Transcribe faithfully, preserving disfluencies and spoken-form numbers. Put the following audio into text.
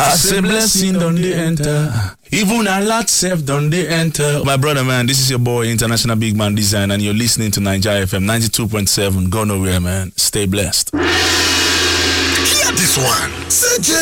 I say blessing don't they enter. Even a lot self don't they enter. My brother, man, this is your boy, International Big Man Design, and you're listening to Nigeria F M ninety-two point seven. Go nowhere, man. Stay blessed. Hear this one.